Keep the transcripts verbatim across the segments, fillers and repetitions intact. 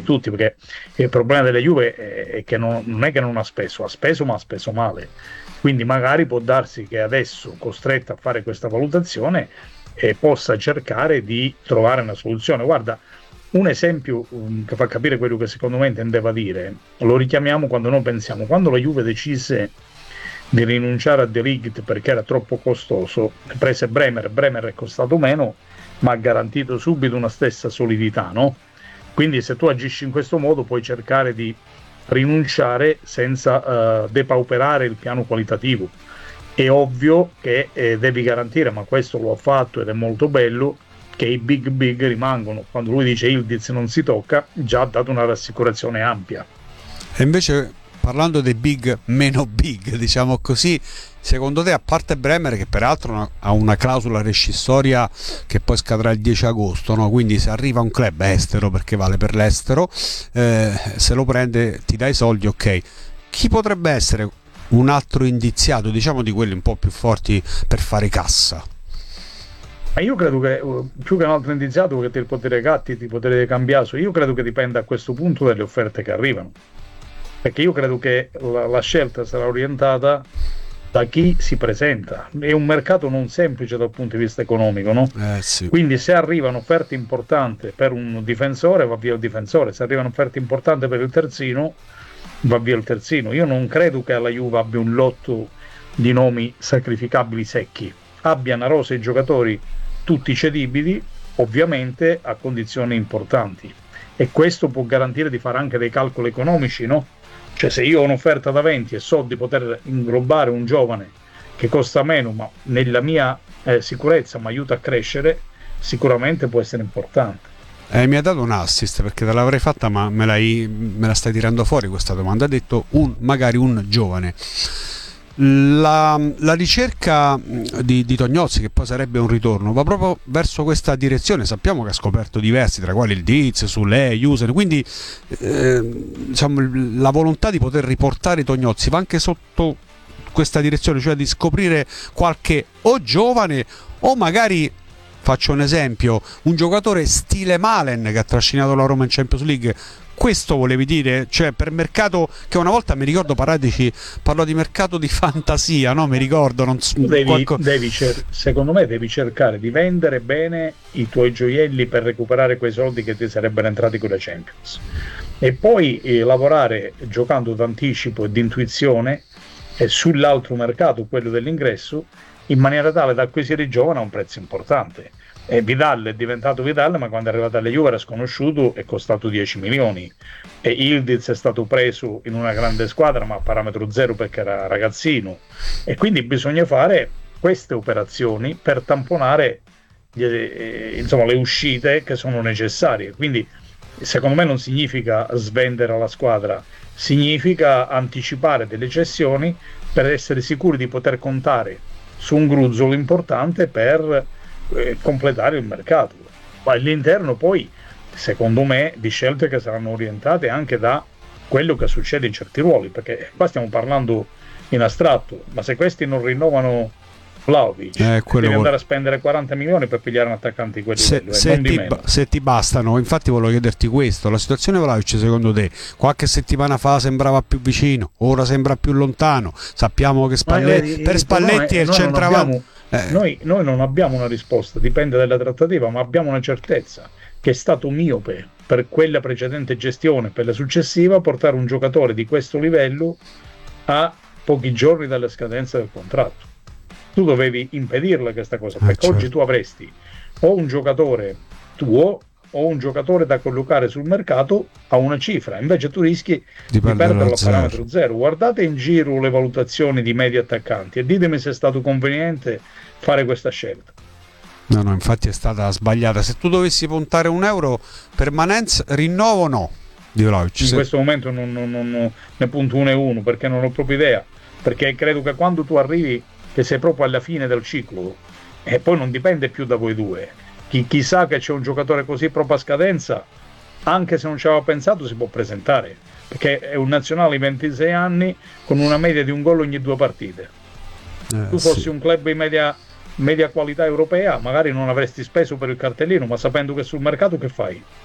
tutti, perché il problema della Juve è che non, non è che non ha speso, ha speso ma ha speso male, quindi magari può darsi che adesso, costretta a fare questa valutazione, eh, possa cercare di trovare una soluzione. Guarda, un esempio um, che fa capire quello che secondo me intendeva dire, lo richiamiamo quando noi pensiamo, quando la Juve decise di rinunciare a De Ligt perché era troppo costoso, prese Bremer, Bremer è costato meno, ma ha garantito subito una stessa solidità, no? Quindi se tu agisci in questo modo puoi cercare di rinunciare senza uh, depauperare il piano qualitativo. È ovvio che eh, devi garantire, ma questo lo ha fatto ed è molto bello, che i big big rimangono. Quando lui dice Ildiz non si tocca, già ha dato una rassicurazione ampia. E invece, parlando dei big meno big, diciamo così, secondo te, a parte Bremer, che peraltro ha una clausola rescissoria che poi scadrà il dieci agosto, no? Quindi se arriva un club estero, perché vale per l'estero, eh, se lo prende ti dai i soldi, ok. Chi potrebbe essere un altro indiziato, diciamo di quelli un po' più forti per fare cassa? Ma io credo che più che un altro indiziato che il potere Gatti, il potere Cambiaso, io credo che dipenda a questo punto dalle offerte che arrivano, perché io credo che la, la scelta sarà orientata da chi si presenta. È un mercato non semplice dal punto di vista economico, no? Eh, sì. Quindi se arrivano offerte importanti per un difensore, va via il difensore, se arrivano offerte importanti per il terzino, va via il terzino. Io non credo che alla Juve abbia un lotto di nomi sacrificabili secchi, abbia una rosa di giocatori tutti cedibili, ovviamente a condizioni importanti, e questo può garantire di fare anche dei calcoli economici, no? Cioè, se io ho un'offerta da venti e so di poter inglobare un giovane che costa meno, ma nella mia eh, sicurezza mi aiuta a crescere, sicuramente può essere importante. Eh, mi ha dato un assist, perché te l'avrei fatta, ma me, l'hai, me la stai tirando fuori questa domanda. Ha detto un, magari un giovane. La, la ricerca di, di Tognozzi, che poi sarebbe un ritorno, va proprio verso questa direzione. Sappiamo che ha scoperto diversi, tra quali il Diz, Sule, User, quindi eh, diciamo, la volontà di poter riportare Tognozzi va anche sotto questa direzione, cioè di scoprire qualche o giovane o magari, faccio un esempio, un giocatore stile Malen che ha trascinato la Roma in Champions League. Questo volevi dire? Cioè, per mercato, che una volta mi ricordo Paratici parlò di mercato di fantasia, no? Mi ricordo, non so, devi, qualco... devi cer- secondo me devi cercare di vendere bene i tuoi gioielli per recuperare quei soldi che ti sarebbero entrati con la Champions, e poi eh, lavorare giocando d'anticipo e di intuizione eh, sull'altro mercato, quello dell'ingresso, in maniera tale da acquisire i giovani a un prezzo importante. E Vidal è diventato Vidal, ma quando è arrivato alle Juve era sconosciuto, è costato dieci milioni, e Ildiz è stato preso in una grande squadra ma a parametro zero perché era ragazzino, e quindi bisogna fare queste operazioni per tamponare gli, eh, insomma, le uscite che sono necessarie. Quindi secondo me non significa svendere la squadra, significa anticipare delle cessioni per essere sicuri di poter contare su un gruzzolo importante per eh, completare il mercato. Ma all'interno poi, secondo me, di scelte che saranno orientate anche da quello che succede in certi ruoli, perché qua stiamo parlando in astratto, ma se questi non rinnovano Vlahovic, eh, devi andare vuole... a spendere quaranta milioni per pigliare un attaccante di quel se, livello, se, eh, non ti, di meno. se ti bastano. Infatti volevo chiederti questo: la situazione Vlahovic secondo te qualche settimana fa sembrava più vicino, ora sembra più lontano? Sappiamo che Spalletti, vedi, per Spalletti è il centravanti. Eh. Noi, noi non abbiamo una risposta, dipende dalla trattativa, ma abbiamo una certezza, che è stato miope per quella precedente gestione, per la successiva, portare un giocatore di questo livello a pochi giorni dalla scadenza del contratto. Tu dovevi impedirla questa cosa, perché ah, certo. Oggi tu avresti o un giocatore tuo o un giocatore da collocare sul mercato a una cifra, invece tu rischi di, di perderlo a parametro zero. Guardate in giro le valutazioni di media attaccanti e ditemi se è stato conveniente fare questa scelta. No, no, infatti è stata sbagliata. Se tu dovessi puntare un euro permanenza, rinnovo no di Vlahovic. In se... questo momento non, non, non ne punto uno e uno, perché non ho proprio idea, perché credo che quando tu arrivi che sei proprio alla fine del ciclo e poi non dipende più da voi due, chi, chi sa che c'è un giocatore così proprio a scadenza, anche se non ci aveva pensato, si può presentare, perché è un nazionale di ventisei anni con una media di un gol ogni due partite. Eh, tu fossi sì. un club di media, media qualità europea, magari non avresti speso per il cartellino, ma sapendo che sul mercato che fai?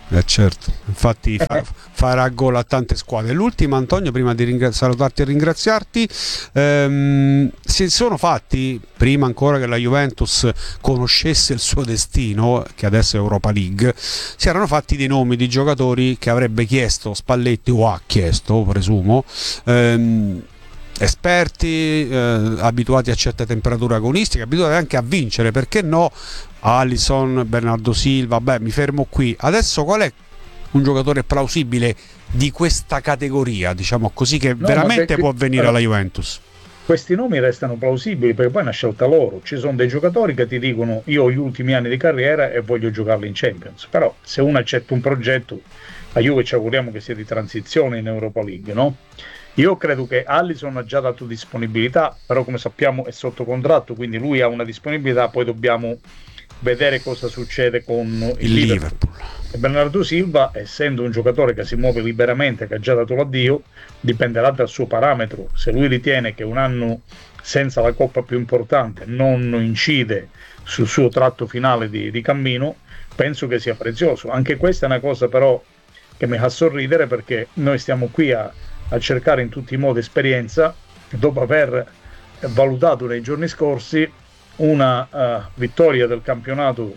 Eh certo, infatti fa, farà gol a tante squadre. L'ultima, Antonio, prima di ringra- salutarti e ringraziarti, ehm, si sono fatti, prima ancora che la Juventus conoscesse il suo destino, che adesso è Europa League, si erano fatti dei nomi di giocatori che avrebbe chiesto Spalletti, o ha chiesto, presumo, ehm, esperti, eh, abituati a certe temperature agonistiche, abituati anche a vincere, perché no? Alisson, Bernardo Silva, beh, mi fermo qui. Adesso qual è un giocatore plausibile di questa categoria, diciamo così, che no, veramente perché, può venire allora, alla Juventus? Questi nomi restano plausibili perché poi è una scelta loro. Ci sono dei giocatori che ti dicono io ho gli ultimi anni di carriera e voglio giocarli in Champions, però se uno accetta un progetto, a Juve ci auguriamo che sia di transizione in Europa League, no? Io credo che Alisson ha già dato disponibilità, però come sappiamo è sotto contratto, quindi lui ha una disponibilità, poi dobbiamo vedere cosa succede con il, il Liverpool. Liverpool. E Bernardo Silva, essendo un giocatore che si muove liberamente, che ha già dato l'addio, dipenderà dal suo parametro. Se lui ritiene che un anno senza la coppa più importante non incide sul suo tratto finale di, di cammino, penso che sia prezioso. Anche questa è una cosa però che mi fa sorridere, perché noi stiamo qui a a cercare in tutti i modi esperienza, dopo aver valutato nei giorni scorsi una uh, vittoria del campionato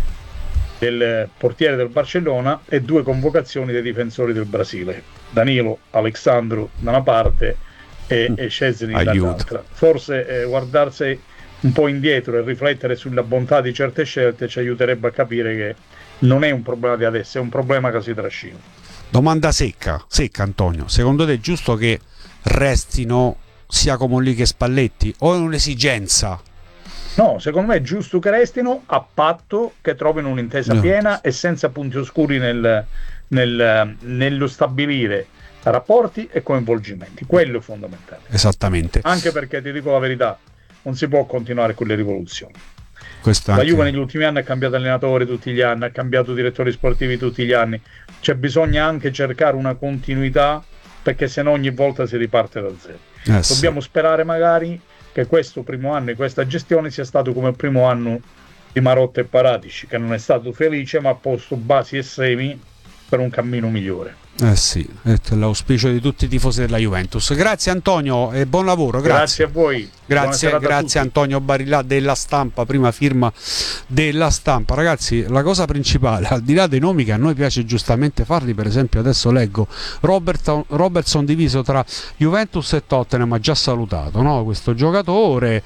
del portiere del Barcellona e due convocazioni dei difensori del Brasile, Danilo Alexandro da una parte e, e Szczesny dall'altra. Forse eh, guardarsi un po' indietro e riflettere sulla bontà di certe scelte ci aiuterebbe a capire che non è un problema di adesso, è un problema che si trascina. Domanda secca, secca Antonio, secondo te è giusto che restino sia Comolli che Spalletti o è un'esigenza? No, secondo me è giusto che restino a patto che trovino un'intesa no. piena e senza punti oscuri nel, nel, nello stabilire rapporti e coinvolgimenti, quello è fondamentale. Esattamente. Anche perché ti dico la verità, non si può continuare con le rivoluzioni. Questa la Juve negli ultimi anni ha cambiato allenatore tutti gli anni, ha cambiato direttori sportivi tutti gli anni, cioè bisogna anche cercare una continuità, perché se no ogni volta si riparte da zero. Eh, dobbiamo sì. sperare magari che questo primo anno e questa gestione sia stato come il primo anno di Marotta e Paratici, che non è stato felice ma ha posto basi e semi per un cammino migliore. Eh sì, è l'auspicio di tutti i tifosi della Juventus. Grazie Antonio e buon lavoro. Grazie, grazie a voi. Grazie, grazie Antonio Barilla della Stampa, prima firma della Stampa. Ragazzi, la cosa principale, al di là dei nomi che a noi piace giustamente farli, per esempio adesso leggo Robertson, Robertson diviso tra Juventus e Tottenham, ha già salutato, no? Questo giocatore.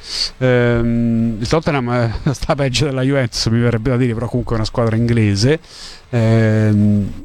Ehm, il Tottenham sta peggio della Juventus, mi verrebbe da dire, però comunque è una squadra inglese. Ehm,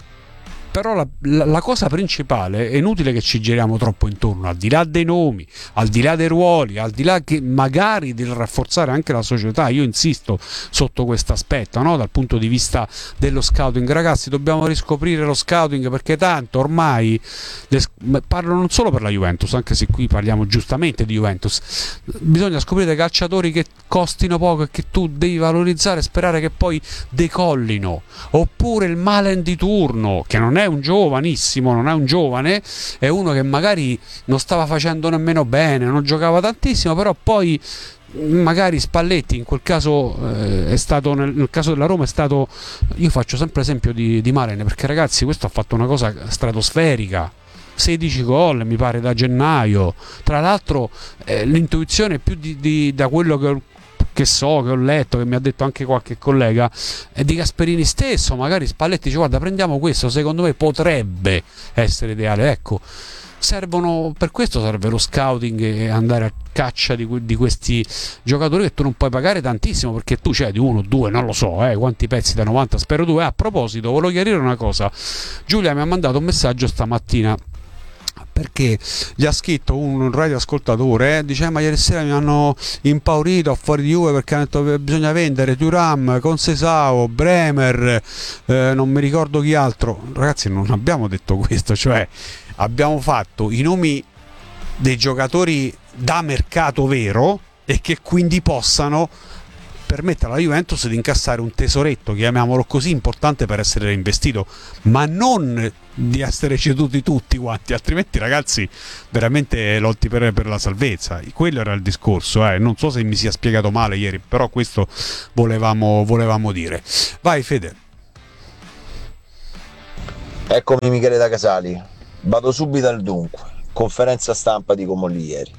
Però la, la, la cosa principale è inutile che ci giriamo troppo intorno, al di là dei nomi, al di là dei ruoli, al di là che magari del rafforzare anche la società. Io insisto sotto questo aspetto, no? Dal punto di vista dello scouting. Ragazzi, dobbiamo riscoprire lo scouting, perché tanto ormai le, parlo non solo per la Juventus, anche se qui parliamo giustamente di Juventus, bisogna scoprire dei calciatori che costino poco e che tu devi valorizzare e sperare che poi decollino. Oppure il Malen di turno, che non è è un giovanissimo, non è un giovane, è uno che magari non stava facendo nemmeno bene, non giocava tantissimo, però poi magari Spalletti in quel caso eh, è stato, nel, nel caso della Roma è stato, io faccio sempre esempio di, di Malen, perché ragazzi questo ha fatto una cosa stratosferica, sedici gol mi pare da gennaio, tra l'altro eh, l'intuizione più di, di, da quello che che so, che ho letto, che mi ha detto anche qualche collega, è di Gasperini stesso. Magari Spalletti dice guarda, prendiamo questo, secondo me potrebbe essere ideale. Ecco, servono, per questo serve lo scouting e andare a caccia di, di questi giocatori che tu non puoi pagare tantissimo, perché tu c'hai di uno, due, non lo so, eh, quanti pezzi da novanta, spero due. A proposito, volevo chiarire una cosa, Giulia mi ha mandato un messaggio stamattina, perché gli ha scritto un radioascoltatore, eh, dice ma ieri sera mi hanno impaurito fuori di Juve perché hanno detto che bisogna vendere Thuram, Conceição, Bremer, eh, non mi ricordo chi altro. Ragazzi, non abbiamo detto questo, cioè abbiamo fatto i nomi dei giocatori da mercato vero e che quindi possano permettere alla Juventus di incassare un tesoretto, chiamiamolo così, importante per essere reinvestito, ma non di essere ceduti tutti quanti, altrimenti ragazzi veramente lotti per, per la salvezza. Quello era il discorso, eh. Non so se mi sia spiegato male ieri, però questo volevamo, volevamo dire. Vai Fede. Eccomi Michele da Casali, vado subito al dunque, conferenza stampa di Comolli ieri.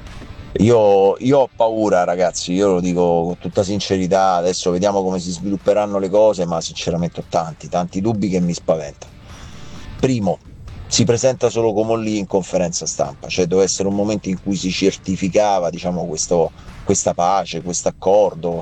Io, io ho paura ragazzi, io lo dico con tutta sincerità, adesso vediamo come si svilupperanno le cose, ma sinceramente ho tanti, tanti dubbi che mi spaventano. Primo, si presenta solo Comolli in conferenza stampa, cioè deve essere un momento in cui si certificava, diciamo, questo, questa pace, questo accordo,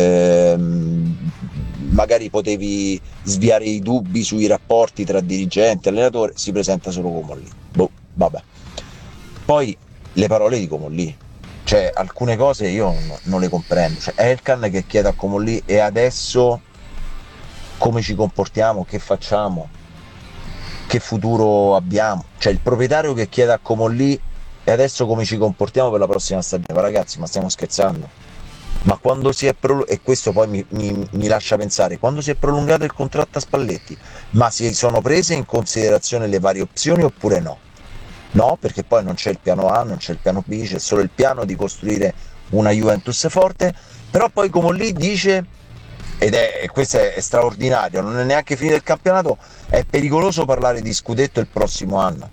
ehm, magari potevi sviare i dubbi sui rapporti tra dirigente e allenatore, si presenta solo Comolli. Boh, vabbè. Poi le parole di Comolli, cioè alcune cose io non, non le comprendo, cioè Elkan che chiede a Comolli e adesso come ci comportiamo, che facciamo, che futuro abbiamo, cioè il proprietario che chiede a Comolli e adesso come ci comportiamo per la prossima stagione. Ma ragazzi, ma stiamo scherzando? Ma quando si è prol- e questo poi mi, mi, mi lascia pensare, quando si è prolungato il contratto a Spalletti, ma si sono prese in considerazione le varie opzioni oppure no? No, perché poi non c'è il piano A, non c'è il piano B, c'è solo il piano di costruire una Juventus forte, però poi Comolli dice, ed è e questo è, è straordinario, non è neanche finito il campionato, è pericoloso parlare di scudetto il prossimo anno,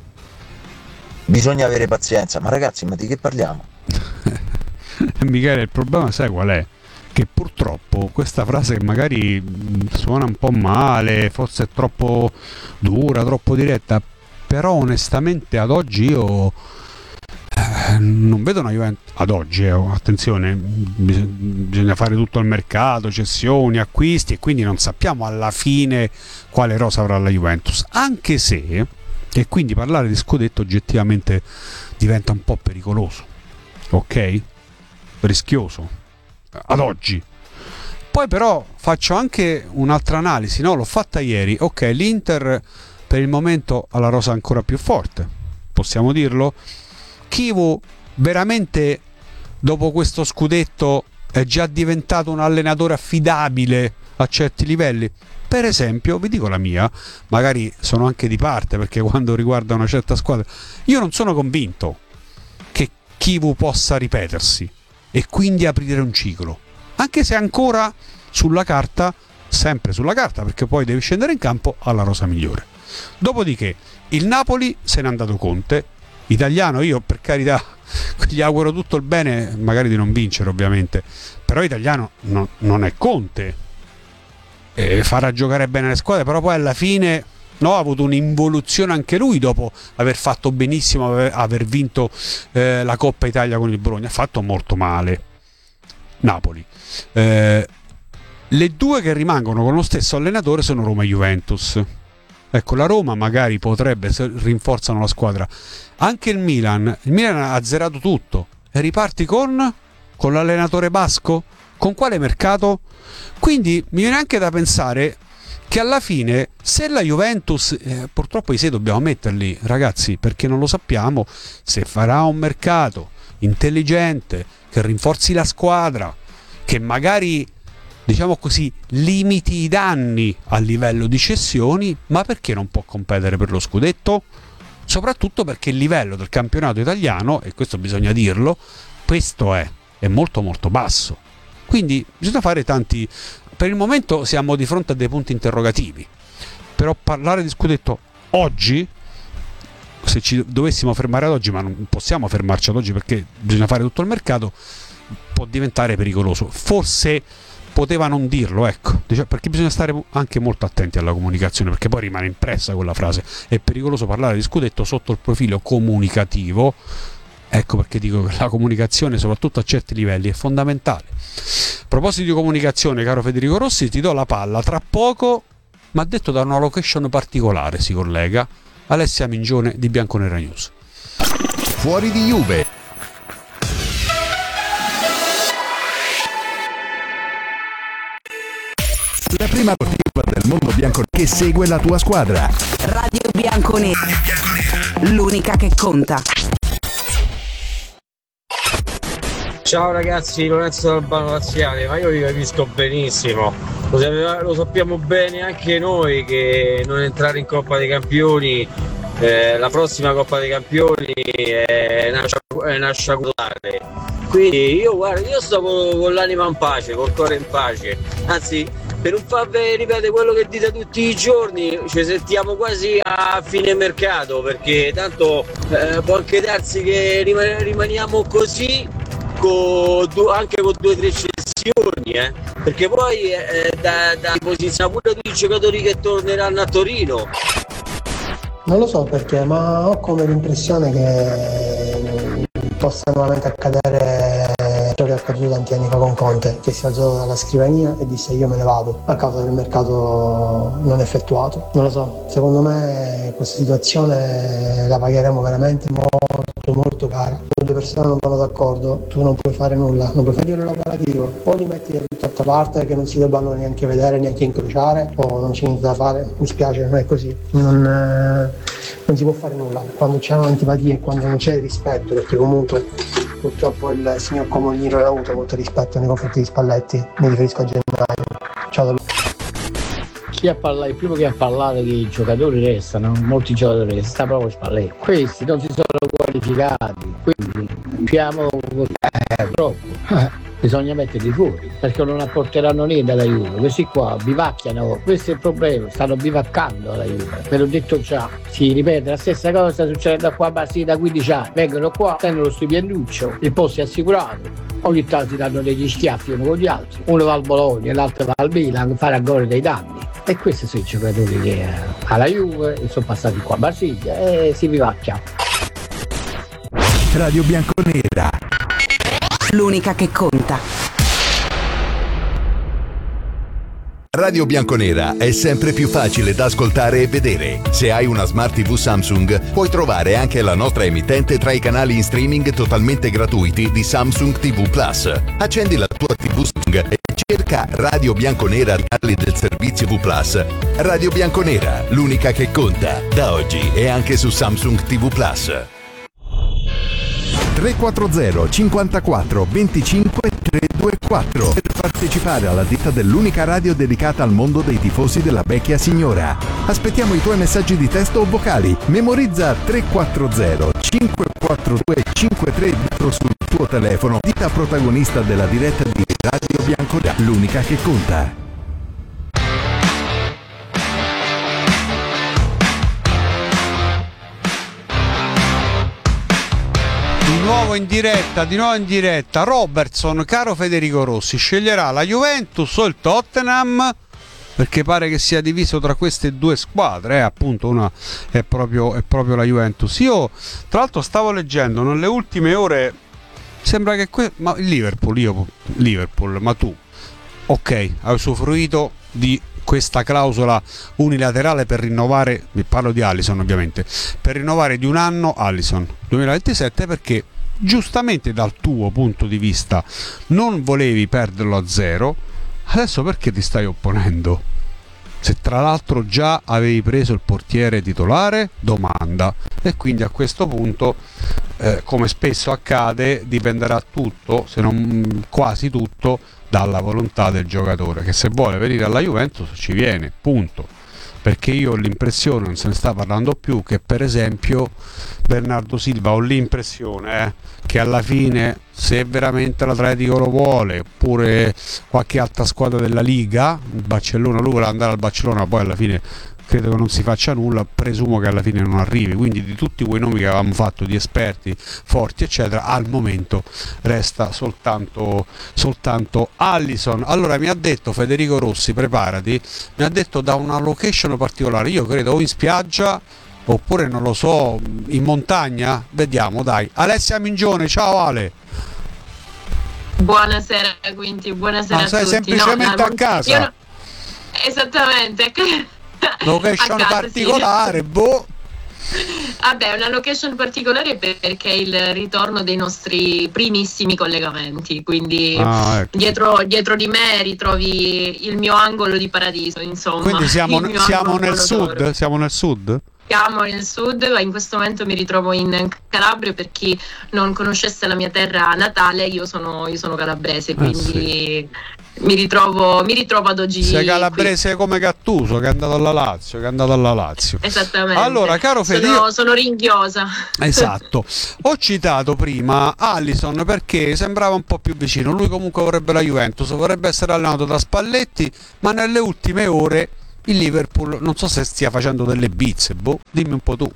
bisogna avere pazienza. Ma ragazzi, ma di che parliamo? Michele, il problema sai qual è? Che purtroppo questa frase che magari suona un po' male, forse è troppo dura, troppo diretta, però onestamente ad oggi io eh, non vedo una Juventus, ad oggi, eh, attenzione, bisogna, bisogna fare tutto il mercato, cessioni, acquisti, e quindi non sappiamo alla fine quale rosa avrà la Juventus, anche se, e quindi parlare di scudetto oggettivamente diventa un po' pericoloso, ok? Rischioso ad oggi. Poi però faccio anche un'altra analisi, no? L'ho fatta ieri. Ok, l'Inter per il momento ha la rosa ancora più forte, possiamo dirlo. Chivu veramente dopo questo scudetto è già diventato un allenatore affidabile a certi livelli. Per esempio, vi dico la mia, magari sono anche di parte, perché quando riguarda una certa squadra io non sono convinto che Chivu possa ripetersi e quindi aprire un ciclo, anche se ancora sulla carta, sempre sulla carta, perché poi devi scendere in campo alla rosa migliore. Dopodiché il Napoli se n'è andato Conte, italiano, io per carità gli auguro tutto il bene, magari di non vincere ovviamente, però italiano no, non è Conte, e farà giocare bene le squadre, però poi alla fine no, ha avuto un'involuzione anche lui dopo aver fatto benissimo, aver, aver vinto eh, la Coppa Italia con il Bologna. Ha fatto molto male Napoli. Eh, le due che rimangono con lo stesso allenatore sono Roma e Juventus. Ecco, la Roma magari potrebbe, se rinforzano la squadra. Anche il Milan, il Milan ha azzerato tutto e riparti con, con l'allenatore basco? Con quale mercato? Quindi mi viene anche da pensare che alla fine, se la Juventus, eh, purtroppo i sei dobbiamo metterli, ragazzi, perché non lo sappiamo, se farà un mercato intelligente che rinforzi la squadra, che magari, diciamo così, limiti i danni a livello di cessioni, ma perché non può competere per lo scudetto? Soprattutto perché il livello del campionato italiano, e questo bisogna dirlo, questo è, è molto molto basso. Quindi bisogna fare tanti. Per il momento siamo di fronte a dei punti interrogativi, però parlare di scudetto oggi, se ci dovessimo fermare ad oggi, ma non possiamo fermarci ad oggi perché bisogna fare tutto il mercato, può diventare pericoloso. Forse poteva non dirlo, ecco, perché bisogna stare anche molto attenti alla comunicazione, perché poi rimane impressa quella frase. È pericoloso parlare di scudetto sotto il profilo comunicativo. Ecco perché dico che la comunicazione, soprattutto a certi livelli, è fondamentale. A proposito di comunicazione, caro Federico Rossi, ti do la palla. Tra poco, ma detto da una location particolare, si collega Alessia Mingione di Bianconera News. Fuori di Juve. La prima partita del mondo bianco che segue la tua squadra. Radio Bianconera, l'unica che conta. Ciao ragazzi, Lorenzo Albano Laziale, ma io vi capisco benissimo, lo, sapeva, lo sappiamo bene anche noi che non entrare in Coppa dei Campioni, eh, la prossima Coppa dei Campioni è una, è una sciagurata. Quindi io guarda, io sto con, con l'anima in pace, col cuore in pace, anzi per non farvi ripetere quello che dite tutti i giorni, ci sentiamo quasi a fine mercato, perché tanto eh, può anche darsi che rim- rimaniamo così con du- anche con due o tre cessioni, eh? Perché poi eh, da, da posizione pure tutti i giocatori che torneranno a Torino. Non lo so perché, ma ho come l'impressione che possa nuovamente accadere ciò che è accaduto tanti anni fa con Conte, che si alzò dalla scrivania e disse io me ne vado a causa del mercato non effettuato. Non lo so, secondo me questa situazione la pagheremo veramente molto molto cara. Se due persone non vanno d'accordo, tu non puoi fare nulla, non puoi fare lavorativo, o li metti tutt'altra parte che non si debbano neanche vedere, neanche incrociare, o non c'è niente da fare. Mi spiace, non è così, non, eh, non si può fare nulla quando c'è un'antipatia e quando non c'è rispetto, perché comunque purtroppo il signor Comoglini non ha avuto molto rispetto nei confronti di Spalletti, mi riferisco a Gennaio. Ciao da lui. Chi ha parlato, il primo che ha parlato che i giocatori restano, molti giocatori restano proprio Spalletti. Questi non si sono qualificati, quindi fiamo eh, troppo. Eh, bisogna metterli fuori, perché non apporteranno niente alla Juve. Questi qua bivacchiano, questo è il problema, stanno bivaccando alla Juve. Ve l'ho detto già, si ripete la stessa cosa, sta succedendo qua a Basile da quindici anni. Vengono qua, prendono lo stipenduccio, il posto è assicurato, ogni tanto si danno degli schiaffi uno con gli altri, uno va al Bologna e l'altro va al Milan, fare ancora dei danni. E questi sono i giocatori che eh, alla Juve sono passati qua a Basile e si vivacchiano. Radio Bianconera, l'unica che conta. Radio Bianconera è sempre più facile da ascoltare e vedere. Se hai una Smart tivù Samsung, puoi trovare anche la nostra emittente tra i canali in streaming totalmente gratuiti di Samsung tivù Plus. Accendi la tua tivù Samsung e cerca Radio Bianconera nei canali del servizio V Plus. Radio Bianconera, l'unica che conta. Da oggi è anche su Samsung tivù Plus. tre quattro zero cinquantaquattro venticinque trecentoventiquattro per partecipare alla diretta dell'unica radio dedicata al mondo dei tifosi della vecchia signora. Aspettiamo i tuoi messaggi di testo o vocali. Memorizza tre quattro zero cinque quattro due cinque tre sul tuo telefono. Dita protagonista della diretta di Radio Bianconera, l'unica che conta. Di nuovo in diretta, di nuovo in diretta. Robertson, caro Federico Rossi, sceglierà la Juventus o il Tottenham? Perché pare che sia diviso tra queste due squadre, eh? Appunto una è proprio, è proprio la Juventus. Io tra l'altro stavo leggendo nelle ultime ore, sembra che que- ma il Liverpool, io Liverpool, ma tu ok, hai usufruito di questa clausola unilaterale per rinnovare, vi parlo di Alisson ovviamente, per rinnovare di un anno Alisson duemilaventisette, perché giustamente dal tuo punto di vista non volevi perderlo a zero. Adesso perché ti stai opponendo? Se tra l'altro già avevi preso il portiere titolare? Domanda. E quindi a questo punto, eh, come spesso accade, dipenderà tutto, se non quasi tutto, dalla volontà del giocatore, che se vuole venire alla Juventus ci viene, punto. Perché io ho l'impressione, non se ne sta parlando più, che per esempio Bernardo Silva, ho l'impressione eh, che alla fine, se veramente l'Atletico lo vuole, oppure qualche altra squadra della Liga, il Barcellona, lui vuole andare al Barcellona, poi alla fine credo che non si faccia nulla, presumo che alla fine non arrivi. Quindi di tutti quei nomi che avevamo fatto di esperti forti eccetera, al momento resta soltanto soltanto Alisson. Allora mi ha detto Federico Rossi, preparati, mi ha detto da una location particolare, io credo o in spiaggia oppure non lo so, in montagna, vediamo dai. Alessia Mingione, ciao Ale. Buonasera, quindi buonasera ah, a sei tutti. semplicemente no, a casa. Io no... Esattamente. Location casa, particolare, sì. boh. Vabbè, una location particolare perché è il ritorno dei nostri primissimi collegamenti, quindi ah, ecco. dietro, dietro di me ritrovi il mio angolo di paradiso, insomma. Quindi siamo, siamo nel sud? d'oro. Siamo nel sud? Siamo nel sud, ma in questo momento mi ritrovo in Calabria. Per chi non conoscesse la mia terra natale, io sono, io sono calabrese, quindi eh sì. mi, ritrovo, mi ritrovo ad oggi. Sei calabrese qui, come Gattuso, che è andato alla Lazio, che è andato alla Lazio. Esattamente. Allora, caro Fede, sono, io... sono ringhiosa. Esatto. Ho citato prima Alisson perché sembrava un po' più vicino. Lui comunque vorrebbe la Juventus, vorrebbe essere allenato da Spalletti, ma nelle ultime ore il Liverpool non so se stia facendo delle bizze, boh, dimmi un po' tu.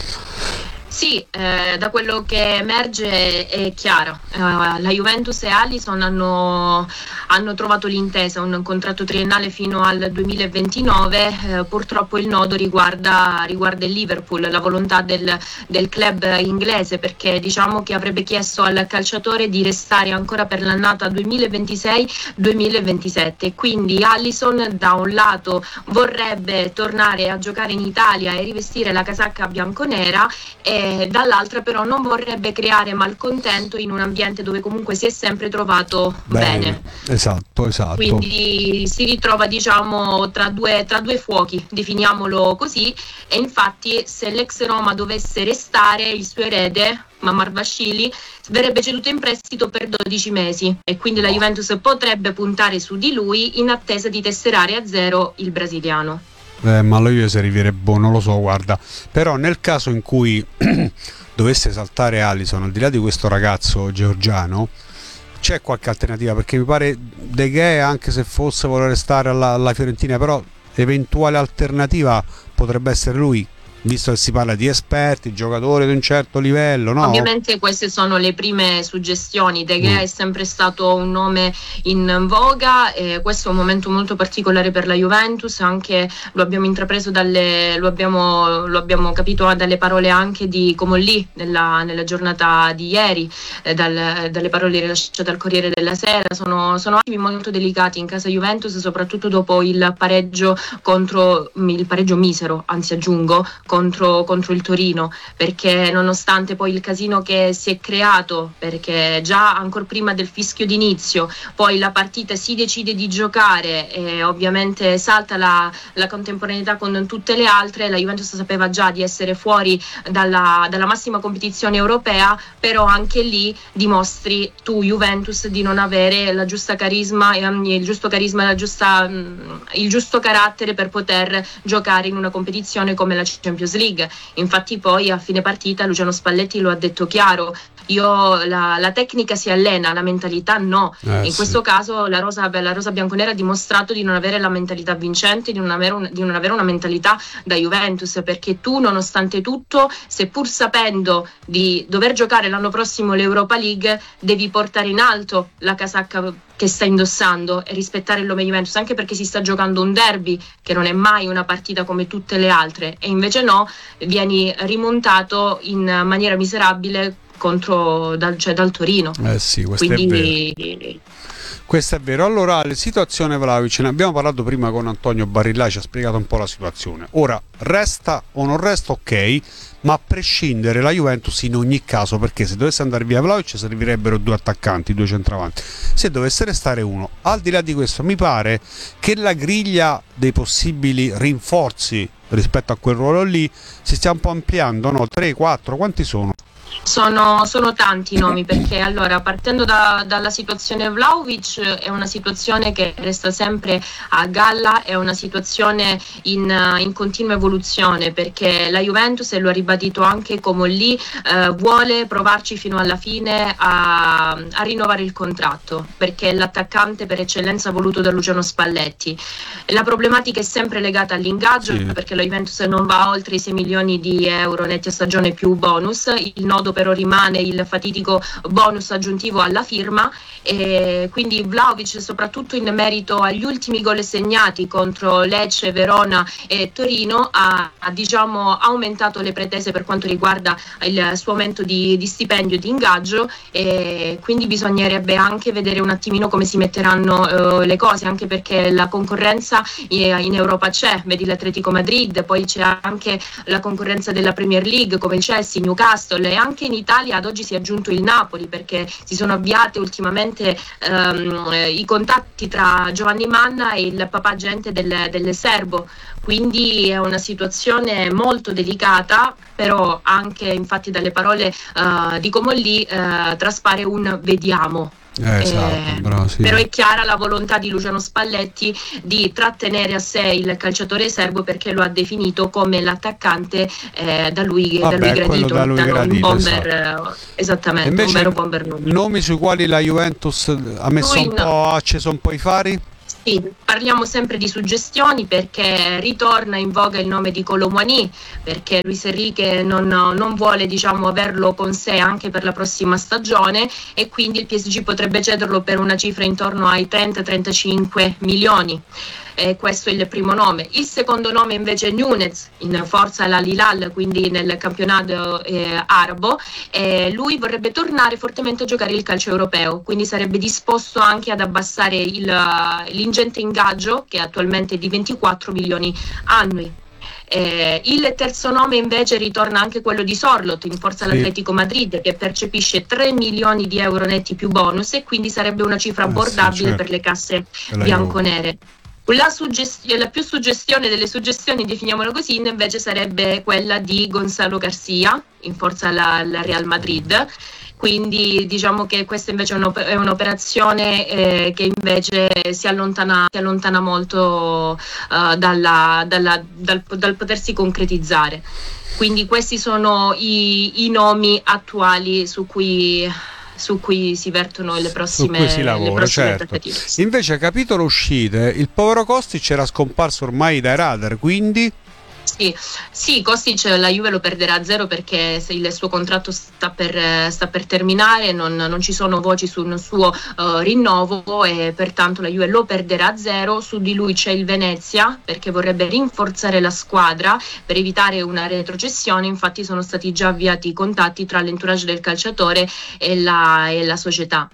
Sì, eh, da quello che emerge è chiaro, eh, la Juventus e Alisson hanno, hanno trovato l'intesa, un contratto triennale fino al duemilaventinove, eh, purtroppo il nodo riguarda, riguarda il Liverpool, la volontà del, del club inglese, perché diciamo che avrebbe chiesto al calciatore di restare ancora per l'annata duemilaventisei duemilaventisette, quindi Alisson da un lato vorrebbe tornare a giocare in Italia e rivestire la casacca bianconera, e dall'altra però non vorrebbe creare malcontento in un ambiente dove comunque si è sempre trovato bene, bene. Esatto, esatto. Quindi si ritrova diciamo tra due, tra due fuochi, definiamolo così, e infatti se l'ex Roma dovesse restare, il suo erede Mamardashvili verrebbe ceduto in prestito per dodici mesi e quindi la Juventus potrebbe puntare su di lui in attesa di tesserare a zero il brasiliano. Eh, ma lo io se arriverebbe, boh, non lo so, guarda. Però nel caso in cui dovesse saltare Alisson, al di là di questo ragazzo georgiano, c'è qualche alternativa? Perché mi pare De Gea, anche se fosse voler restare alla, alla Fiorentina, però eventuale alternativa potrebbe essere lui, visto che si parla di esperti, giocatori di un certo livello, no? Ovviamente queste sono le prime suggestioni. De Gea mm. è sempre stato un nome in voga, e questo è un momento molto particolare per la Juventus, anche lo abbiamo intrapreso dalle, lo abbiamo, lo abbiamo capito dalle parole anche di Comolli nella, nella giornata di ieri, eh, dal, dalle parole rilasciate al Corriere della Sera. Sono, sono attimi molto delicati in casa Juventus, soprattutto dopo il pareggio contro il pareggio misero, anzi aggiungo, Contro, contro il Torino, perché nonostante poi il casino che si è creato, perché già ancora prima del fischio d'inizio poi la partita si decide di giocare e ovviamente salta la, la contemporaneità con tutte le altre, la Juventus sapeva già di essere fuori dalla, dalla massima competizione europea, però anche lì dimostri tu Juventus di non avere la giusta carisma, il giusto carisma, la giusta, il giusto carattere per poter giocare in una competizione come la Champions League. Infatti poi a fine partita Luciano Spalletti lo ha detto chiaro: io la, la tecnica si allena, la mentalità no. Eh, in sì. questo caso la rosa, la rosa bianconera ha dimostrato di non avere la mentalità vincente, di non avere, un, di non avere una mentalità da Juventus, perché tu nonostante tutto, seppur sapendo di dover giocare l'anno prossimo l'Europa League, devi portare in alto la casacca che sta indossando e rispettare il nome Juventus, anche perché si sta giocando un derby che non è mai una partita come tutte le altre, e invece no, vieni rimontato in maniera miserabile contro dal, cioè dal Torino. Eh sì, questo Quindi... è vero. Questo è vero. Allora, la situazione Vlahovic, ne abbiamo parlato prima con Antonio Barilla, ci ha spiegato un po' la situazione. Ora, resta o non resta, ok, ma a prescindere la Juventus in ogni caso, perché se dovesse andare via Vlahovic servirebbero due attaccanti, due centravanti. Se dovesse restare uno, al di là di questo, mi pare che la griglia dei possibili rinforzi rispetto a quel ruolo lì si stia un po' ampliando, no? tre, quattro, quanti sono? Sono, sono tanti i nomi, perché allora partendo da, dalla situazione Vlahovic è una situazione che resta sempre a galla, è una situazione in, in continua evoluzione, perché la Juventus, e lo ha ribadito anche Comolli, eh, vuole provarci fino alla fine a, a rinnovare il contratto, perché è l'attaccante per eccellenza voluto da Luciano Spalletti. La problematica è sempre legata all'ingaggio, sì. perché la Juventus non va oltre i sei milioni di euro netti a stagione più bonus. Il nodo però rimane il fatidico bonus aggiuntivo alla firma, e quindi Vlahovic, soprattutto in merito agli ultimi gol segnati contro Lecce, Verona e Torino, ha, ha diciamo aumentato le pretese per quanto riguarda il suo aumento di, di stipendio e di ingaggio, e quindi bisognerebbe anche vedere un attimino come si metteranno uh, le cose, anche perché la concorrenza in Europa c'è, vedi l'Atletico Madrid, poi c'è anche la concorrenza della Premier League come il Chelsea, Newcastle e anche anche in Italia ad oggi si è aggiunto il Napoli, perché si sono avviate ultimamente ehm, i contatti tra Giovanni Manna e il papà agente del, del serbo, quindi è una situazione molto delicata, però anche infatti dalle parole uh, di Comolli uh, traspare un vediamo. Eh, esatto, eh, bravo, sì. Però è chiara la volontà di Luciano Spalletti di trattenere a sé il calciatore serbo, perché lo ha definito come l'attaccante eh, da lui, Vabbè, da lui gradito, da lui da gradito, un bomber, esatto. eh, esattamente, Invece, un vero bomber numero. nomi sui quali la Juventus ha messo Lui un no. po', ha acceso un po' i fari? Sì, parliamo sempre di suggestioni, perché ritorna in voga il nome di Kolo Muani, perché Luis Enrique non, non vuole, diciamo, averlo con sé anche per la prossima stagione, e quindi il P S G potrebbe cederlo per una cifra intorno ai trenta trentacinque milioni. Eh, questo è il primo nome. Il secondo nome invece è Nunez, in forza all'Al-Hilal, quindi nel campionato eh, arabo. Eh, lui vorrebbe tornare fortemente a giocare il calcio europeo, quindi sarebbe disposto anche ad abbassare il, l'ingente ingaggio, che attualmente è di ventiquattro milioni annui. Eh, il terzo nome invece ritorna anche quello di Sorloth, in forza all'Atletico Madrid, che percepisce tre milioni di euro netti più bonus, e quindi sarebbe una cifra abbordabile eh sì, certo. per le casse bianconere. La, suggest- la più suggestione delle suggestioni, definiamolo così, invece sarebbe quella di Gonzalo Garcia, in forza alla, alla Real Madrid. Quindi diciamo che questa invece è, un'op- è un'operazione eh, che invece si allontana, si allontana molto uh, dalla, dalla, dal, dal potersi concretizzare. Quindi questi sono i, i nomi attuali su cui... su cui si vertono le prossime, su cui si lavora, le prossime certo. trattative. Invece, capitolo uscite, il povero Kostic era scomparso ormai dai radar, quindi Sì, sì, Kostic la Juve lo perderà a zero, perché se il suo contratto sta per, sta per terminare, non, non ci sono voci sul suo uh, rinnovo, e pertanto la Juve lo perderà a zero. Su di lui c'è il Venezia, perché vorrebbe rinforzare la squadra per evitare una retrocessione. Infatti sono stati già avviati i contatti tra l'entourage del calciatore e la, e la società.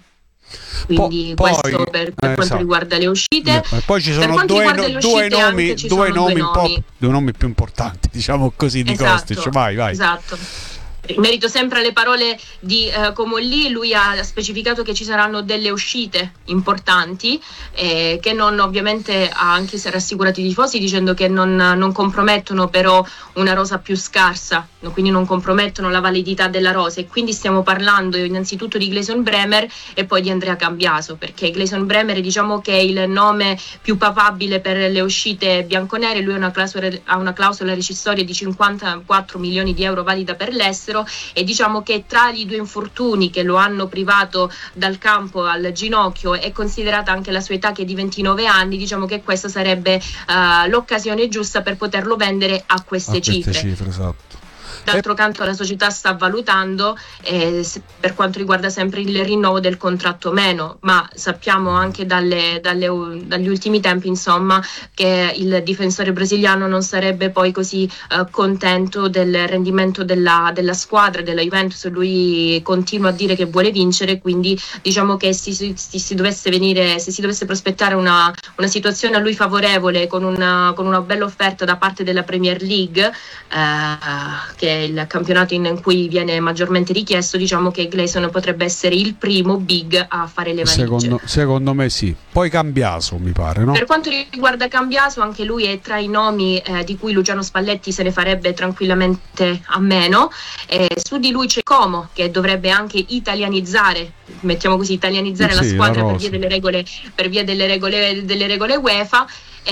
Quindi Po- questo poi, per, per eh, quanto esatto. riguarda le uscite. E poi ci Per sono quanto due, riguarda no, le due uscite, nomi, anche ci due sono nomi due un po', nomi. due nomi più importanti, diciamo così, di Esatto, Kostic. Vai, vai. Esatto. In merito sempre alle parole di eh, Comolli, lui ha specificato che ci saranno delle uscite importanti, eh, che non, ovviamente ha anche rassicurato i tifosi, dicendo che non, non compromettono però una rosa più scarsa, quindi non compromettono la validità della rosa. E quindi stiamo parlando innanzitutto di Gleison Bremer e poi di Andrea Cambiaso, perché Gleison Bremer, diciamo che è il nome più papabile per le uscite bianconere. Lui ha una clausola, ha una clausola rescissoria di cinquantaquattro milioni di euro valida per l'estero, e diciamo che tra i due infortuni che lo hanno privato dal campo al ginocchio, e considerata anche la sua età, che è di ventinove anni, diciamo che questa sarebbe uh, l'occasione giusta per poterlo vendere a queste, a queste cifre. cifre, esatto. D'altro canto la società sta valutando eh, se, per quanto riguarda sempre il rinnovo del contratto meno, ma sappiamo anche dalle, dalle, dagli ultimi tempi, insomma, che il difensore brasiliano non sarebbe poi così eh, contento del rendimento della, della squadra, della Juventus. Lui continua a dire che vuole vincere, quindi diciamo che si, si, si dovesse venire, se si dovesse prospettare una, una situazione a lui favorevole, con una, con una bella offerta da parte della Premier League, eh, che il campionato in cui viene maggiormente richiesto, diciamo che Gleison potrebbe essere il primo big a fare le valigie. Secondo, secondo me sì. Poi Cambiaso, mi pare, no? Per quanto riguarda Cambiaso, anche lui è tra i nomi eh, di cui Luciano Spalletti se ne farebbe tranquillamente a meno. Eh, su di lui c'è Como, che dovrebbe anche italianizzare, mettiamo così, italianizzare sì, la squadra la per via delle regole, per via delle regole, delle regole UEFA.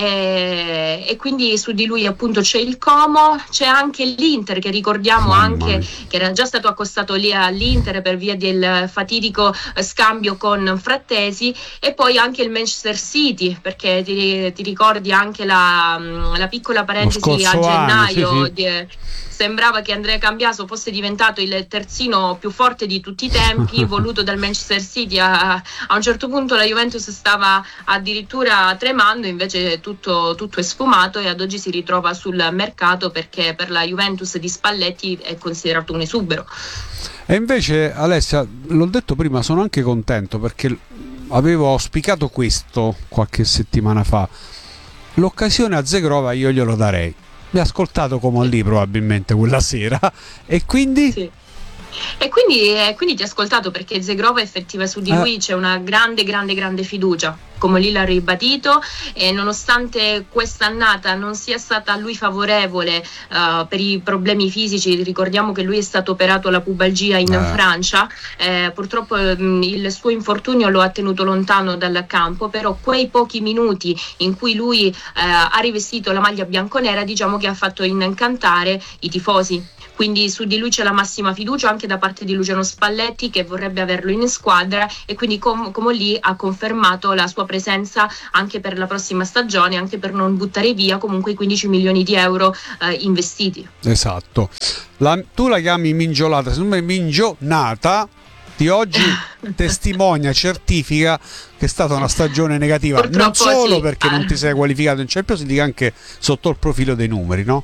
E, e quindi su di lui appunto c'è il Como, c'è anche l'Inter, che ricordiamo Mamma anche mia. che era già stato accostato lì all'Inter per via del fatidico scambio con Frattesi, e poi anche il Manchester City, perché ti, ti ricordi anche la, la piccola parentesi a gennaio anno, sì, sì. Di, sembrava che Andrea Cambiaso fosse diventato il terzino più forte di tutti i tempi voluto dal Manchester City. A, a un certo punto la Juventus stava addirittura tremando, invece tutto, tutto è sfumato, e ad oggi si ritrova sul mercato, perché per la Juventus di Spalletti è considerato un esubero. E invece, Alessia, l'ho detto prima, sono anche contento, perché avevo auspicato questo qualche settimana fa. L'occasione a Zegrova io glielo darei. Mi ha ascoltato come lì probabilmente quella sera, e quindi Sì. E quindi, eh, quindi ti ho ascoltato, perché Zegrova effettiva su di lui Eh. c'è una grande grande grande fiducia, come lì l'ha ribadito, e nonostante quest'annata non sia stata a lui favorevole uh, per i problemi fisici, ricordiamo che lui è stato operato alla pubalgia in Eh. Francia, eh, purtroppo mh, il suo infortunio lo ha tenuto lontano dal campo, però quei pochi minuti in cui lui eh, ha rivestito la maglia bianconera, diciamo che ha fatto incantare i tifosi. Quindi su di lui c'è la massima fiducia anche da parte di Luciano Spalletti, che vorrebbe averlo in squadra, e quindi com- come lì ha confermato la sua presenza anche per la prossima stagione, anche per non buttare via comunque i quindici milioni di euro eh, investiti. Esatto. La, tu la chiami mingiolata, secondo me mingionata di oggi testimonia, certifica che è stata una stagione negativa. Purtroppo non solo sì. perché non ti sei qualificato in Champions League, anche sotto il profilo dei numeri, no?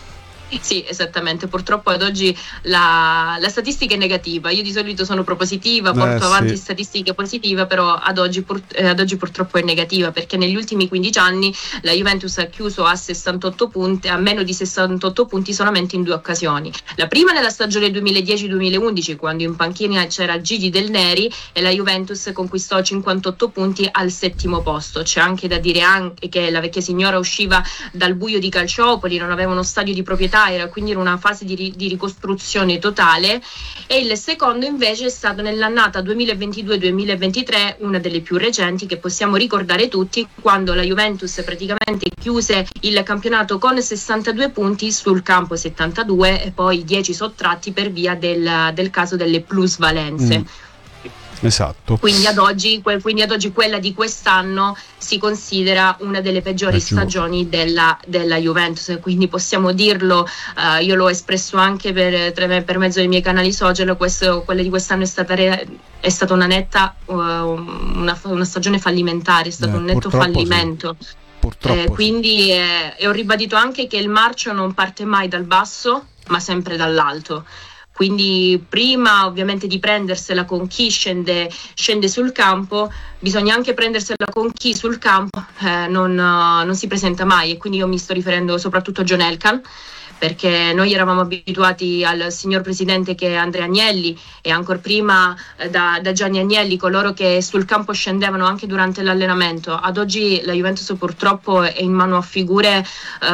Sì, esattamente, purtroppo ad oggi la, la statistica è negativa. Io di solito sono propositiva, porto Eh, avanti sì. statistiche positive, però ad oggi, pur- eh, ad oggi purtroppo è negativa, perché negli ultimi quindici anni la Juventus ha chiuso a sessantotto punti, a meno di sessantotto punti solamente in due occasioni. La prima nella stagione duemiladieci duemilaundici, quando in panchina c'era Gigi Del Neri, e la Juventus conquistò cinquantotto punti al settimo posto. C'è anche da dire anche che la vecchia signora usciva dal buio di Calciopoli, non aveva uno stadio di proprietà, era quindi in una fase di, ri- di ricostruzione totale. E il secondo invece è stato nell'annata duemilaventidue duemilaventitré, una delle più recenti che possiamo ricordare tutti, quando la Juventus praticamente chiuse il campionato con sessantadue punti, sul campo settantadue, e poi dieci sottratti per via del, del caso delle plusvalenze. Mm. Esatto. Quindi ad oggi, que- quindi ad oggi quella di quest'anno si considera una delle peggiori È giù. stagioni della, della Juventus, quindi possiamo dirlo. eh, io l'ho espresso anche per, tra- per mezzo dei miei canali social. Questo, quella di quest'anno è stata, re- è stata una netta uh, una, una stagione fallimentare, è stato Eh, un netto purtroppo sì. fallimento. Purtroppo Eh, sì. quindi eh, e ho ribadito anche che il marcio non parte mai dal basso, ma sempre dall'alto. Quindi prima ovviamente di prendersela con chi scende, scende sul campo, bisogna anche prendersela con chi sul campo eh, non, uh, non si presenta mai. E quindi io mi sto riferendo soprattutto a John Elkann, perché noi eravamo abituati al signor presidente che è Andrea Agnelli, e ancora prima eh, da, da Gianni Agnelli, coloro che sul campo scendevano anche durante l'allenamento. Ad oggi la Juventus purtroppo è in mano a figure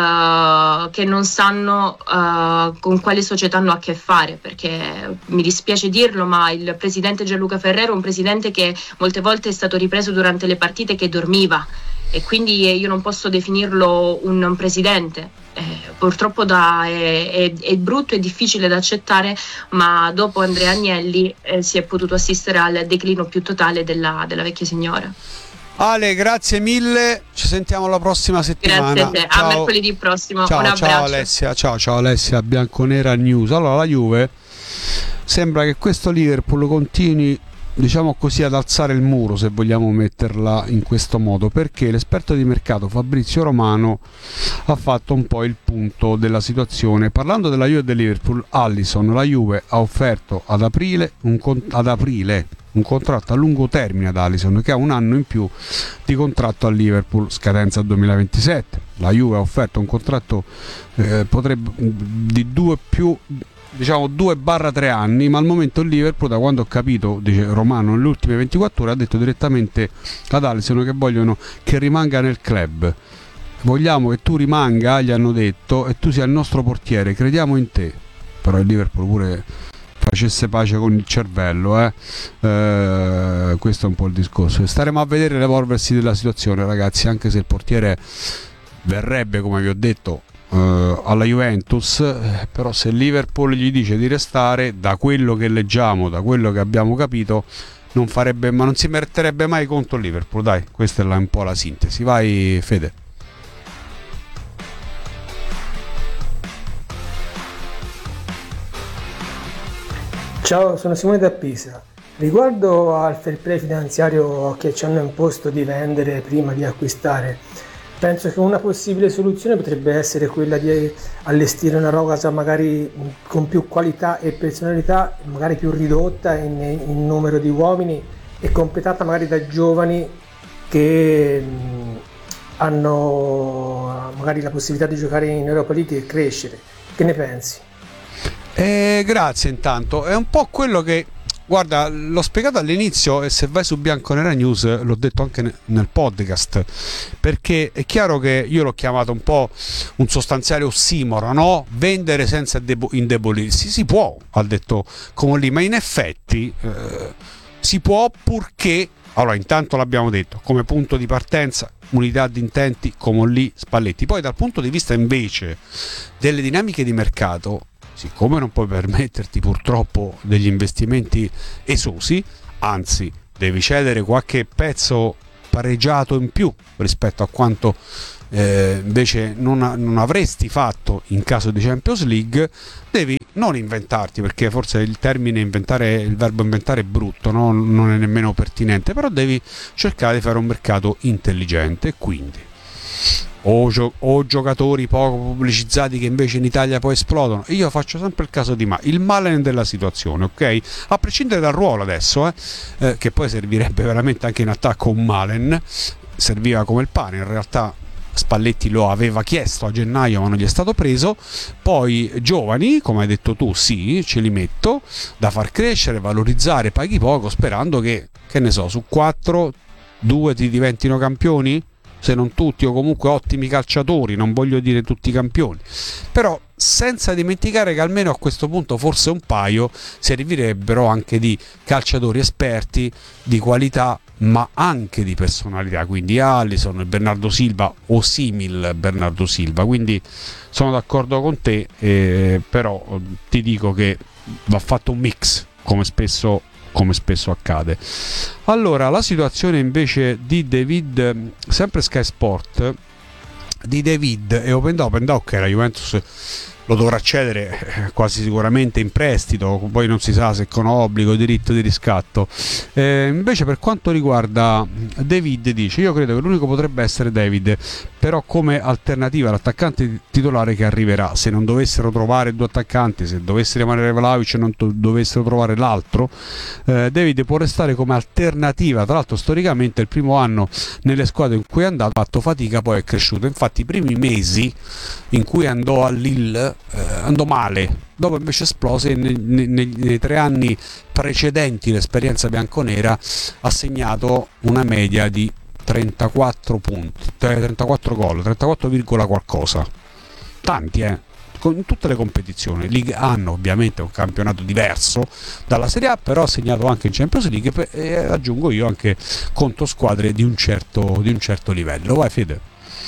uh, che non sanno uh, con quale società hanno a che fare, perché mi dispiace dirlo, ma il presidente Gianluca Ferrero è un presidente che molte volte è stato ripreso durante le partite che dormiva, e quindi io non posso definirlo un, un presidente. Eh, purtroppo da, è, è, è brutto e difficile da accettare, ma dopo Andrea Agnelli eh, si è potuto assistere al declino più totale della, della vecchia signora. Ale, grazie mille, ci sentiamo la prossima settimana. Grazie a te, a mercoledì prossimo. Ciao, Un abbraccio. ciao Alessia, ciao, ciao Alessia, Bianconera News. Allora, la Juve sembra che questo Liverpool continui, diciamo così, ad alzare il muro, se vogliamo metterla in questo modo, perché l'esperto di mercato Fabrizio Romano ha fatto un po' il punto della situazione. Parlando della Juve e del Liverpool, Alisson, la Juve ha offerto ad aprile un, con- ad aprile un contratto a lungo termine ad Alisson, che ha un anno in più di contratto al Liverpool, scadenza duemilaventisette. La Juve ha offerto un contratto eh, potrebbe di due più diciamo due barra tre anni, ma al momento il Liverpool, da quando ho capito, dice Romano, nelle ultime ventiquattro ore ha detto direttamente ad Alisson che vogliono che rimanga nel club. Vogliamo che tu rimanga, gli hanno detto, e tu sia il nostro portiere, crediamo in te. Però il Liverpool pure facesse pace con il cervello, eh? Eh, questo è un po' il discorso. Staremo a vedere l'evolversi della situazione, ragazzi, anche se il portiere verrebbe, come vi ho detto, Uh, alla Juventus, eh, però se Liverpool gli dice di restare, da quello che leggiamo, da quello che abbiamo capito, non farebbe, ma non si metterebbe mai contro Liverpool. Dai, questa è la, un po' la sintesi. Vai Fede. Ciao, sono Simone da Pisa. Riguardo al fair play finanziario che ci hanno imposto di vendere prima di acquistare, penso che una possibile soluzione potrebbe essere quella di allestire una rosa magari con più qualità e personalità, magari più ridotta in, in numero di uomini e completata magari da giovani che mh, hanno magari la possibilità di giocare in Europa League e crescere. Che ne pensi? Eh, grazie intanto, è un po' quello che, guarda, l'ho spiegato all'inizio e se vai su Bianconera News l'ho detto anche nel podcast, perché è chiaro che io l'ho chiamato un po' un sostanziale ossimoro, no? Vendere senza debo- indebolirsi, si può, ha detto Comolli, ma in effetti eh, si può, purché, allora intanto l'abbiamo detto, come punto di partenza unità di intenti Comolli, Spalletti. Poi dal punto di vista invece delle dinamiche di mercato, siccome non puoi permetterti purtroppo degli investimenti esosi, anzi devi cedere qualche pezzo pareggiato in più rispetto a quanto eh, invece non, non avresti fatto in caso di Champions League, devi non inventarti, perché forse il termine inventare, il verbo inventare è brutto, no? Non è nemmeno pertinente, però devi cercare di fare un mercato intelligente, quindi O, gio- o giocatori poco pubblicizzati che invece in Italia poi esplodono. Io faccio sempre il caso di Ma, il Malen della situazione, ok? A prescindere dal ruolo adesso, eh, eh, che poi servirebbe veramente anche in attacco un Malen, serviva come il pane, in realtà Spalletti lo aveva chiesto a gennaio ma non gli è stato preso. Poi giovani, come hai detto tu, sì, ce li metto, da far crescere, valorizzare, paghi poco, sperando che, che ne so, su quattro, due ti diventino campioni, se non tutti, o comunque ottimi calciatori, non voglio dire tutti campioni, però senza dimenticare che almeno a questo punto forse un paio servirebbero anche di calciatori esperti, di qualità, ma anche di personalità, quindi Alisson, Bernardo Silva o simil Bernardo Silva. Quindi sono d'accordo con te, eh, però ti dico che va fatto un mix, come spesso come spesso accade. Allora, la situazione invece di David, sempre Sky Sport, di David e Open Open da ok, la Juventus lo dovrà cedere quasi sicuramente in prestito, poi non si sa se con obbligo, diritto di riscatto. Eh, invece per quanto riguarda David, dice: io credo che l'unico potrebbe essere David, però come alternativa all'attaccante titolare che arriverà, se non dovessero trovare due attaccanti, se dovesse rimanere Vlahovic e non to- dovessero trovare l'altro, eh, David può restare come alternativa. Tra l'altro storicamente il primo anno nelle squadre in cui è andato ha fatto fatica, poi è cresciuto, infatti i primi mesi in cui andò a Lille eh, andò male, dopo invece esplose. Nei, nei, nei tre anni precedenti l'esperienza bianconera ha segnato una media di trentaquattro punti, trentaquattro gol, trentaquattro, qualcosa, tanti eh in tutte le competizioni. Ligue hanno ovviamente un campionato diverso dalla Serie A, però ha segnato anche in Champions League e aggiungo io anche contro squadre di un certo, di un certo livello. Vai Fede.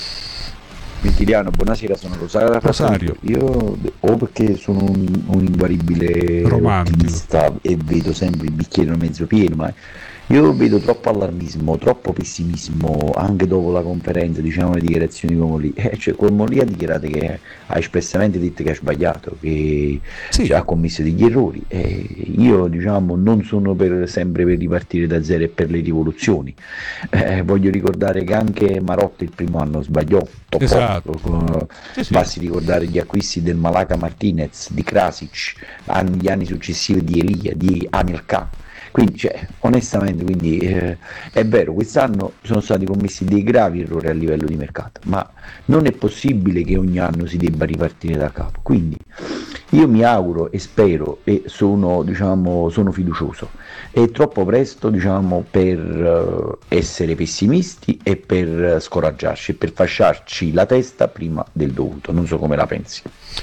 Ventiliano, buonasera, sono Rosario. Rosario. Io o perché sono un, un inguaribile ottimista e vedo sempre il bicchiere mezzo pieno, ma io vedo troppo allarmismo, troppo pessimismo anche dopo la conferenza, diciamo, le dichiarazioni di Comolli. Eh, cioè Comolli ha dichiarato che ha espressamente detto che ha sbagliato, che sì, cioè, ha commesso degli errori. Eh, io diciamo non sono per, sempre per ripartire da zero e per le rivoluzioni. Eh, voglio ricordare che anche Marotta il primo anno sbagliò. Esatto. Poco. Sì, sì. Basti ricordare gli acquisti del Malaka Martinez, di Krasic, anni, gli anni successivi di Elia, di Anelka. Quindi cioè, onestamente quindi, eh, è vero, quest'anno sono stati commessi dei gravi errori a livello di mercato, ma non è possibile che ogni anno si debba ripartire da capo. Quindi io mi auguro e spero e sono, diciamo, sono fiducioso. È troppo presto, diciamo, per uh, essere pessimisti e per scoraggiarci e per fasciarci la testa prima del dovuto. Non so come la pensi.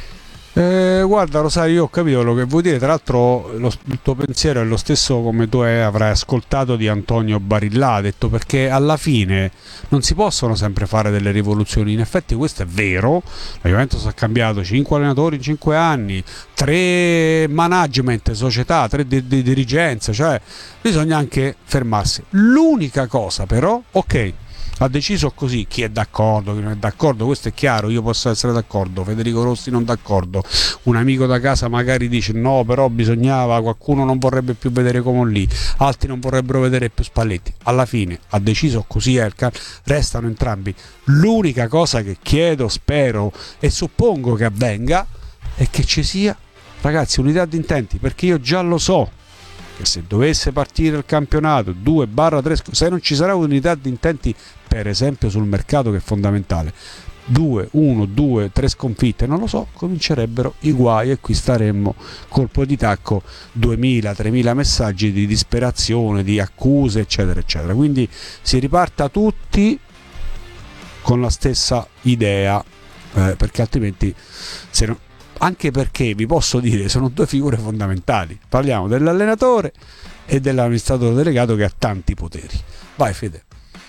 Eh, guarda Rosario, io ho capito quello che vuoi dire. Tra l'altro lo, il tuo pensiero è lo stesso come tu è, avrai ascoltato di Antonio Barilla, ha detto, perché alla fine non si possono sempre fare delle rivoluzioni. In effetti questo è vero, la Juventus ha cambiato cinque allenatori in cinque anni, tre management, società, tre di, di dirigenze, cioè bisogna anche fermarsi. L'unica cosa però, ok, ha deciso così, chi è d'accordo, chi non è d'accordo, questo è chiaro, io posso essere d'accordo, Federico Rossi non d'accordo, un amico da casa magari dice no, però bisognava, qualcuno non vorrebbe più vedere Comolli, altri non vorrebbero vedere più Spalletti. Alla fine ha deciso così, è, restano entrambi. L'unica cosa che chiedo, spero e suppongo che avvenga è che ci sia, ragazzi, unità di intenti, perché io già lo so che se dovesse partire il campionato due tre, se non ci sarà unità di intenti, per esempio sul mercato, che è fondamentale, due, uno, due, tre sconfitte, non lo so, comincerebbero i guai e qui staremmo colpo di tacco duemila, tremila messaggi di disperazione, di accuse, eccetera, eccetera. Quindi si riparta tutti con la stessa idea, eh, perché altrimenti se no, anche perché vi posso dire sono due figure fondamentali, parliamo dell'allenatore e dell'amministratore delegato che ha tanti poteri. Vai Fede.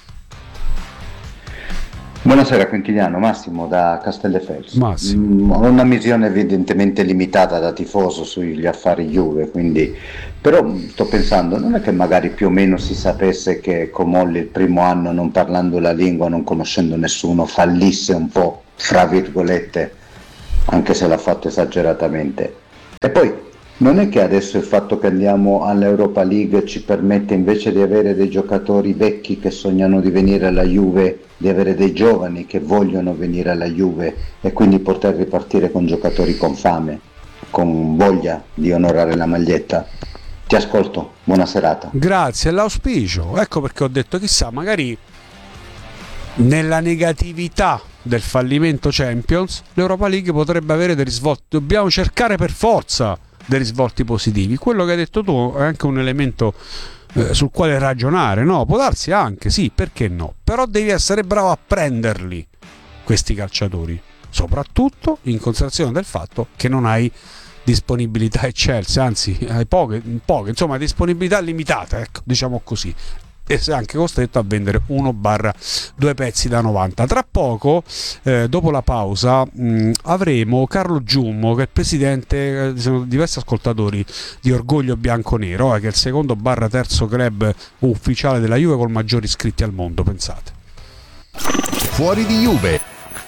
Buonasera Quintiliano, Massimo da Castelldefels. Massimo. Ho una visione evidentemente limitata da tifoso sugli affari Juve, quindi però sto pensando, non è che magari più o meno si sapesse che Comolli il primo anno, non parlando la lingua, non conoscendo nessuno, fallisse un po', fra virgolette, anche se l'ha fatto esageratamente. E poi non è che adesso il fatto che andiamo all'Europa League ci permette, invece di avere dei giocatori vecchi che sognano di venire alla Juve, di avere dei giovani che vogliono venire alla Juve e quindi poter ripartire con giocatori con fame, con voglia di onorare la maglietta. Ti ascolto, buona serata. Grazie, l'auspicio, ecco perché ho detto chissà, magari nella negatività del fallimento Champions l'Europa League potrebbe avere dei risvolti, dobbiamo cercare per forza dei risvolti positivi. Quello che hai detto tu è anche un elemento eh, sul quale ragionare, no? Può darsi anche, sì, perché no? Però devi essere bravo a prenderli questi calciatori, soprattutto in considerazione del fatto che non hai disponibilità eccelse, anzi hai poche, poche insomma disponibilità limitata, ecco, diciamo così, e sei anche costretto a vendere uno barra due pezzi da novanta. Tra poco, eh, dopo la pausa, mh, avremo Carlo Giummo, che è il presidente, eh, sono diversi ascoltatori di Orgoglio Bianconero, eh, che è il secondo barra terzo club ufficiale della Juve con maggiori iscritti al mondo, pensate. Fuori di Juve.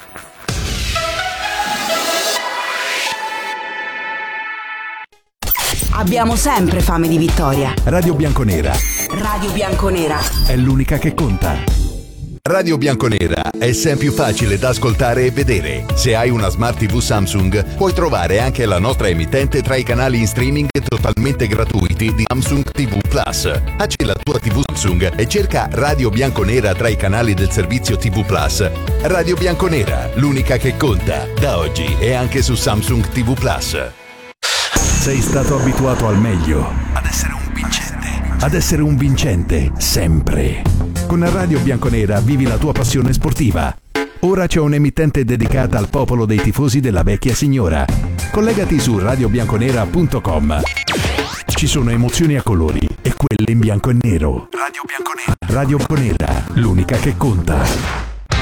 Abbiamo sempre fame di vittoria. Radio Bianconera Radio Bianconera è l'unica che conta. Radio Bianconera è sempre più facile da ascoltare e vedere. Se hai una Smart tivù Samsung, puoi trovare anche la nostra emittente tra i canali in streaming totalmente gratuiti di Samsung tivù Plus. Accedi la tua tivù Samsung e cerca Radio Bianconera tra i canali del servizio tivù Plus. Radio Bianconera, l'unica che conta, da oggi e anche su Samsung tivù Plus. Sei stato abituato al meglio, Ad essere un vincente. ad essere un vincente, sempre. Con Radio Bianconera vivi la tua passione sportiva. Ora c'è un'emittente dedicata al popolo dei tifosi della vecchia signora. Collegati su radio bianconera punto com. Ci sono emozioni a colori e quelle in bianco e nero. Radio Bianconera. Radio Bianconera, l'unica che conta.